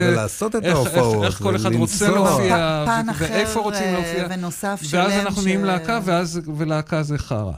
ולעשות את ההופעות. איך כל אחד רוצה להופיע, פן אחר ואיפה רוצים להופיע. ונוסף שלם. ואז אנחנו נהיים להקה, ולהקה זה חרה.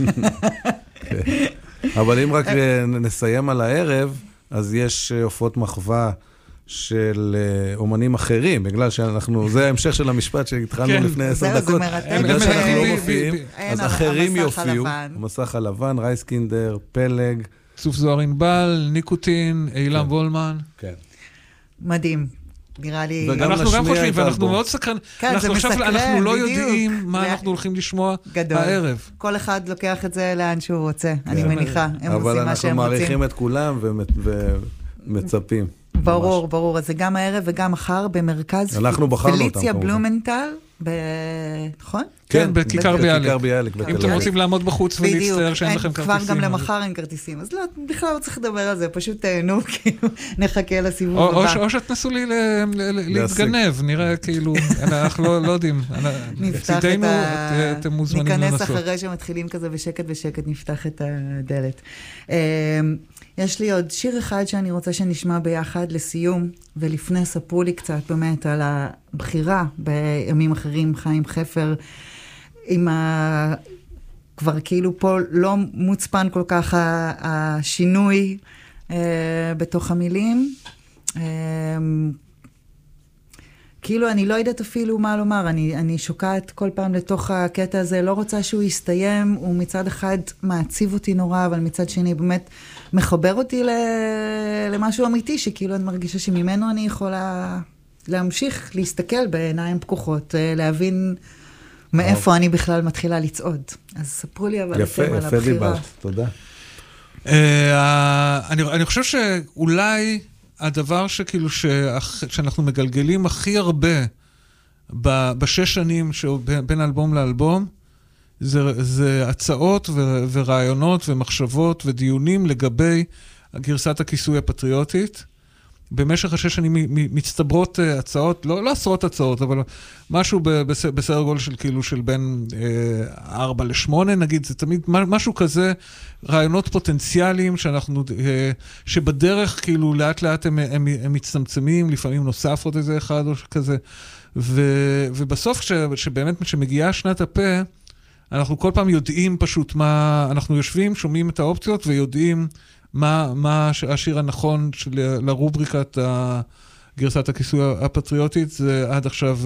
אבל אם רק נסיים על הערב, אז יש הופעות מחווה של אומנים אחרים, בגלל שאנחנו, זה ההמשך של המשפט שהתחלנו לפני 10 דקות. בגלל שאנחנו לא מופיעים, אז אחרים יופיעו. המסך הלבן, רייסקינדר, פלג. צוף זוהר ענבל, ניקוטין, אילם וולמן. כן. מדהים. נראה לי... אנחנו גם חושבים, ואנחנו מאוד סקרן. אנחנו עכשיו, אנחנו לא יודעים מה אנחנו הולכים לשמוע הערב. כל אחד לוקח את זה לאן שהוא רוצה, אני מניחה. אבל אנחנו מעריכים את כולם ומצפים. ברור, ברור. אז זה גם הערב וגם מחר במרכז פליציה בלומנטל, נכון? כן, בכיכר ביאליק. אם אתם רוצים לעמוד בחוץ ולהצטער שאין לכם כרטיסים. כבר גם למחר אין כרטיסים. אז לא, בכלל לא צריך לדבר על זה, פשוט תהנו, כאילו, נחכה לסיבוב הבא. או שתנסו לי להתגנב, נראה כאילו, אנחנו לא יודעים. נפתח את אתם מוזמנים לנסות. ניכנס אחרי שמתחילים כזה בשקט, נפתח את הדלת. יש לי עוד שיר אחד שאני רוצה שנשמע ביחד לסיום, ולפני ספרו לי קצת באמת על הבחירה בימים אחרים, חיים חפר, עם כבר כאילו פה לא מוצפן כל כך השינוי בתוך המילים. כאילו אני לא יודעת אפילו מה לומר, אני שוקעת כל פעם לתוך הקטע הזה, לא רוצה שהוא יסתיים, הוא מצד אחד מעציב אותי נורא, אבל מצד שני באמת מחבר אותי למשהו אמיתי, שכאילו אני מרגישה שממנו אני יכולה להמשיך להסתכל בעיניים פקוחות, להבין מאיפה אני בכלל מתחילה לצעוד. אז ספרו לי אבל אתם על הבחירה. יפה דיברת, תודה. אני חושב שאולי הדבר שכאילו שאנחנו מגלגלים הכי הרבה בשש שנים בין אלבום לאלבום, זה הצעות ורעיונות ומחשבות ודיונים לגבי גרסת הכיסוי הפטריוטית. במשך השש שנים מצטברות הצעות, לא עשרות הצעות, אבל משהו בסדר גודל של כאילו של בין 4 ל-8 נגיד, זה תמיד משהו כזה, רעיונות פוטנציאליים שבדרך כאילו לאט לאט הם מצטמצמים, לפעמים נוסף עוד איזה אחד או כזה, ובסוף שבאמת שמגיעה שנת הפה, אנחנו כל פעם יודעים פשוט מה, אנחנו יושבים, שומעים את האופציות ויודעים מה השיר הנכון לרובריקת גרסת הכיסוי הפטריוטית, זה עד עכשיו,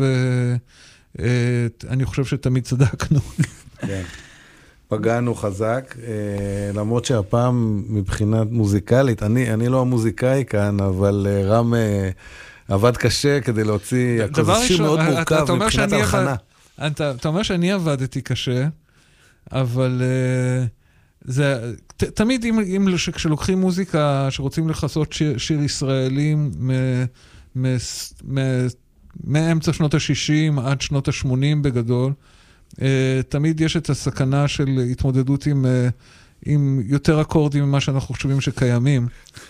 אני חושב שתמיד צדקנו. כן. פגענו חזק, למרות שהפעם מבחינת מוזיקלית, אני לא המוזיקאי כאן, אבל רם עבד קשה כדי להוציא, זה שיר מאוד מורכב מבחינת ההכנה. אתה אומר שאני עבדתי קשה, אבל זה, תמיד כשלוקחים מוזיקה שרוצים לחסות שיר ישראלי מאמצע שנות ה-60 עד שנות ה-80 בגדול, תמיד יש את הסכנה של התמודדות עם יותר אקורדים ממה שאנחנו חושבים שקיימים.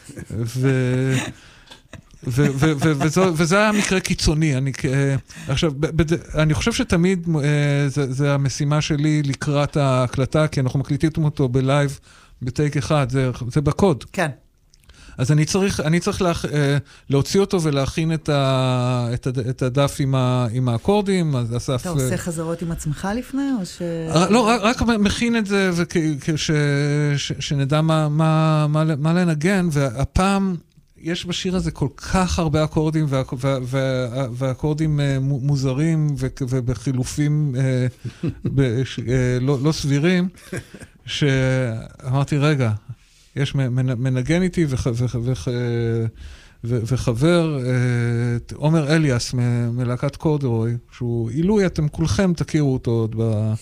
וזה היה מקרה קיצוני. עכשיו, אני חושב שתמיד זה המשימה שלי לקראת ההקלטה, כי אנחנו מקליטים אותו בלייב בטייק אחד, זה בקוד. כן. אז אני צריך להוציא אותו ולהכין את הדף עם האקורדים. אתה עושה חזרות עם עצמך לפני, או ש... לא, רק מכין את זה, שנדע מה לנגן, והפעם יש בשיר הזה כל כך הרבה אקורדים, ואקורדים מוזרים, ובחילופים לא סבירים, שאמרתי, רגע, יש מנגן איתי וחבר, עומר אליאס מלהקת קורדרוי, שהוא עילוי, אתם כולכם תכירו אותו עוד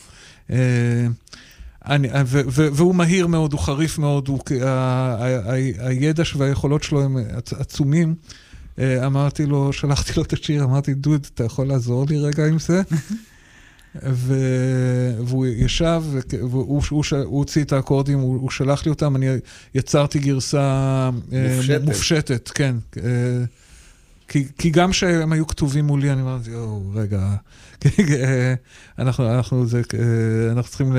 והוא מהיר מאוד, הוא חריף מאוד, הידע והיכולות שלו הם עצומים. אמרתי לו, שלחתי לו את השיר, אמרתי, דוד, אתה יכול לעזור לי רגע עם זה? והוא ישב, והוא הוציא את האקורדים, הוא שלח לי אותם, אני יצרתי גרסה מופשטת, כן. כי גם שהם היו כתובים מולי, אני אמרתי, רגע, אנחנו צריכים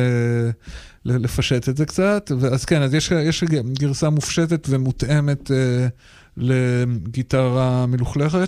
לפשט את זה קצת, אז כן, אז יש גרסה מופשטת ומותאמת לגיטרה מלוכלכת.